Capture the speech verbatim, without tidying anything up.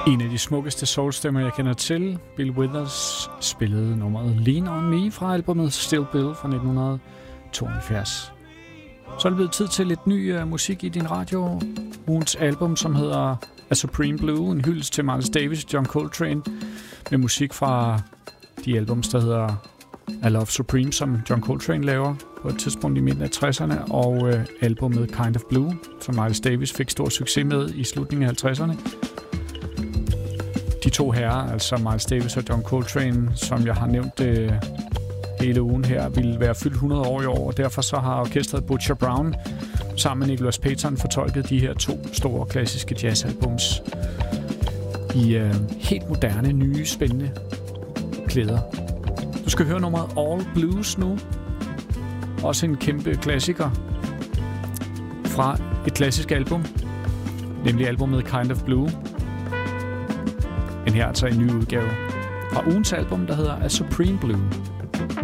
En af de smukkeste soulstemmer, jeg kender til, Bill Withers, spillede nummeret Lean On Me fra albumet Still Bill fra nitten tooghalvfjerds. Så er det blevet tid til lidt ny uh, musik i din radio. Ugens album, som hedder A Supreme Blue, en hyldest til Miles Davis og John Coltrane, med musik fra de albums, der hedder I Love Supreme, som John Coltrane laver på et tidspunkt i midten af tresserne, og uh, albumet Kind of Blue, som Miles Davis fik stor succes med i slutningen af halvtredserne. De to herrer, altså Miles Davis og John Coltrane, som jeg har nævnt øh, hele ugen her, ville være fyldt hundrede år i år, og derfor så har orkestret Butcher Brown sammen med Nicholas Payton fortolket de her to store klassiske jazzalbums i øh, helt moderne, nye, spændende klæder. Du skal høre nummeret All Blues nu. Også en kæmpe klassiker fra et klassisk album, nemlig albumet Kind of Blue. Men her er altså en ny udgave fra ugens album, der hedder A Supreme Blue.